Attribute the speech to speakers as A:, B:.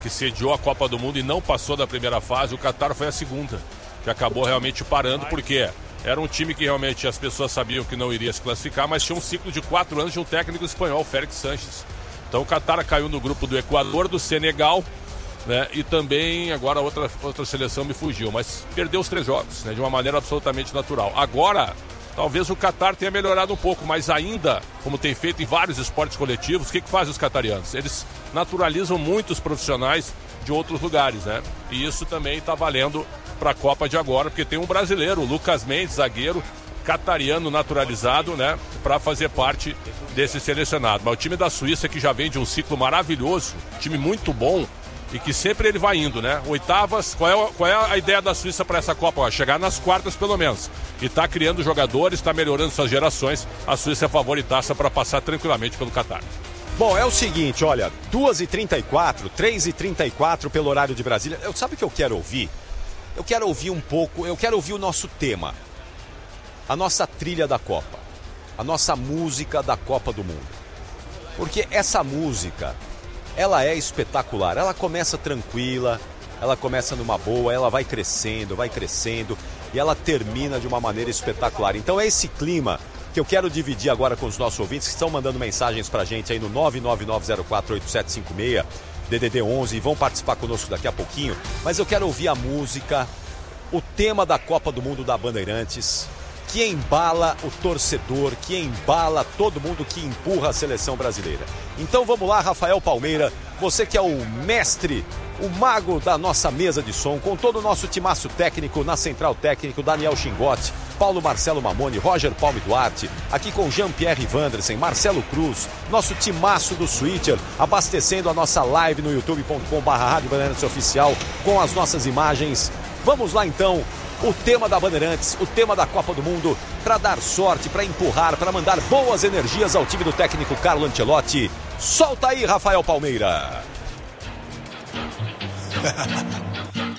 A: que sediou a Copa do Mundo e não passou da primeira fase, o Catar foi a segunda, que acabou realmente parando, porque era um time que realmente as pessoas sabiam que não iria se classificar, mas tinha um ciclo de 4 anos de um técnico espanhol, Félix Sanches. Então o Catar caiu no grupo do Equador, do Senegal, né, e também, agora outra seleção me fugiu, mas perdeu os 3 jogos, né, de uma maneira absolutamente natural. Agora, talvez o Catar tenha melhorado um pouco, mas ainda, como tem feito em vários esportes coletivos, o que fazem os catarianos? Eles naturalizam muitos profissionais de outros lugares, né? E isso também está valendo para a Copa de agora, porque tem um brasileiro, o Lucas Mendes, zagueiro, catariano naturalizado, né? Para fazer parte desse selecionado. Mas o time da Suíça, que já vem de um ciclo maravilhoso, time muito bom, e que sempre ele vai indo, né? Oitavas, qual é a ideia da Suíça para essa Copa? Chegar nas quartas, pelo menos. E tá criando jogadores, está melhorando suas gerações. A Suíça é favoritaça para passar tranquilamente pelo Catar.
B: Bom, é o seguinte, olha, 2h34, 3h34 pelo horário de Brasília. Sabe o que eu quero ouvir? Eu quero ouvir um pouco, eu quero ouvir o nosso tema. A nossa trilha da Copa. A nossa música da Copa do Mundo. Porque essa música, ela é espetacular. Ela começa tranquila, ela começa numa boa, ela vai crescendo e ela termina de uma maneira espetacular. Então é esse clima que eu quero dividir agora com os nossos ouvintes que estão mandando mensagens pra gente aí no 999048756, DDD 11, e vão participar conosco daqui a pouquinho. Mas eu quero ouvir a música, o tema da Copa do Mundo da Bandeirantes, que embala o torcedor, que embala todo mundo, que empurra a seleção brasileira. Então vamos lá, Rafael Palmeira, você que é o mestre, o mago da nossa mesa de som, com todo o nosso timaço técnico, na central técnico, Daniel Chingotti, Paulo Marcelo Mamoni, Roger Palme Duarte, aqui com Jean-Pierre Vandersen, Marcelo Cruz, nosso timaço do Switcher, abastecendo a nossa live no youtube.com/Rádio Bandeirantes Oficial, com as nossas imagens. Vamos lá então, o tema da Bandeirantes, o tema da Copa do Mundo, para dar sorte, para empurrar, para mandar boas energias ao time do técnico Carlo Ancelotti. Solta aí, Rafael Palmeira!